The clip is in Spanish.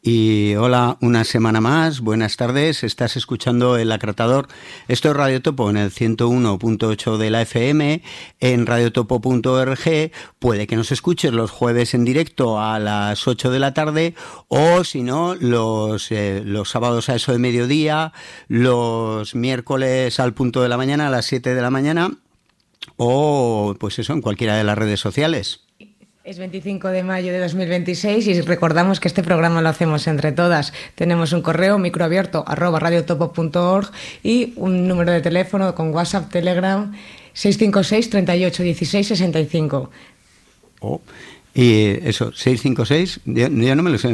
Y hola, una semana más, buenas tardes, estás escuchando El Acratador. Esto es Radio Topo en el 101.8 de la FM, en radiotopo.org. Puede que nos escuches los jueves en directo a las 8 de la tarde o si no, los sábados a eso de mediodía, los miércoles al punto de la mañana, a las 7 de la mañana o pues eso, en cualquiera de las redes sociales. Es 25 de mayo de 2026 y recordamos que este programa lo hacemos entre todas. Tenemos un correo microabierto@radiotopo.org y un número de teléfono con WhatsApp, Telegram 656 38 16 65. Y eso, 656, yo no me lo sé